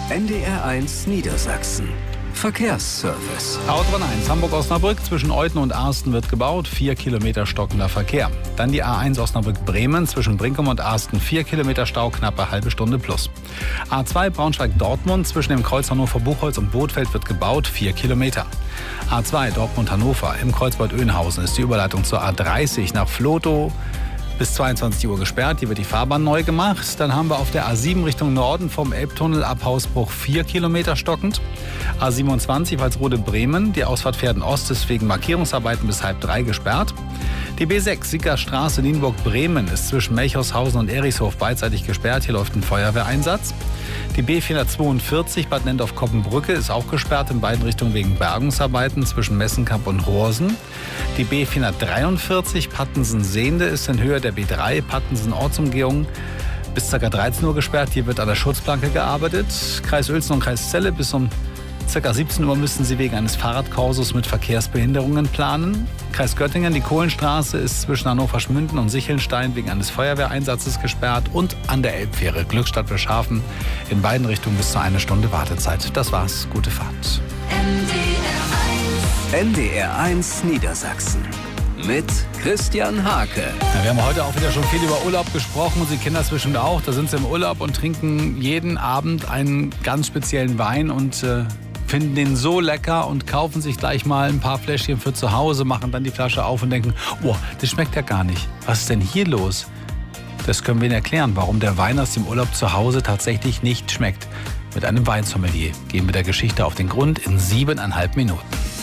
NDR1 Niedersachsen. Verkehrsservice. Autobahn 1 Hamburg-Osnabrück zwischen Euthen und Arsten wird gebaut, 4 Kilometer stockender Verkehr. Dann die A1 Osnabrück-Bremen zwischen Brinkum und Arsten, 4 Kilometer Stau, knappe halbe Stunde plus. A2 Braunschweig-Dortmund zwischen dem Kreuz Hannover-Buchholz und Bothfeld wird gebaut, 4 Kilometer. A2 Dortmund-Hannover im Kreuz Bad Oeynhausen ist die Überleitung zur A30 nach Vlotho bis 22 Uhr gesperrt. Hier wird die Fahrbahn neu gemacht. Dann haben wir auf der A7 Richtung Norden vom Elbtunnel ab Hausbruch 4 Kilometer stockend. A27 Walsrode-Bremen. Die Ausfahrt Pferden-Ost ist wegen Markierungsarbeiten bis 2:30 gesperrt. Die B6 Siegerstraße Nienburg-Bremen ist zwischen Melchorshausen und Erichshof beidseitig gesperrt. Hier läuft ein Feuerwehreinsatz. Die B442 Bad Nenndorf-Koppenbrücke ist auch gesperrt in beiden Richtungen wegen Bergungsarbeiten zwischen Messenkamp und Horsen. Die B443 Pattensen-Sehnde ist in Höhe der B3 Pattensen-Ortsumgehung bis ca. 13 Uhr gesperrt. Hier wird an der Schutzplanke gearbeitet. Kreis Uelzen und Kreis Celle bis um ca. 17 Uhr müssen Sie wegen eines Fahrradkorsos mit Verkehrsbehinderungen planen. Kreis Göttingen, die Kohlenstraße ist zwischen Hannover-Schmünden und Sichelnstein wegen eines Feuerwehreinsatzes gesperrt. Und an der Elbfähre Glückstadt-Wilschafen in beiden Richtungen bis zu 1 Stunde Wartezeit. Das war's. Gute Fahrt. NDR1 Niedersachsen. Mit Christian Hake. Ja, wir haben heute auch wieder schon viel über Urlaub gesprochen und Sie kennen das bestimmt auch. Da sind Sie im Urlaub und trinken jeden Abend einen ganz speziellen Wein und finden den so lecker und kaufen sich gleich mal ein paar Fläschchen für zu Hause, machen dann die Flasche auf und denken, oh, das schmeckt ja gar nicht. Was ist denn hier los? Das können wir Ihnen erklären, warum der Wein aus dem Urlaub zu Hause tatsächlich nicht schmeckt. Mit einem Weinsommelier gehen wir der Geschichte auf den Grund in 7,5 Minuten.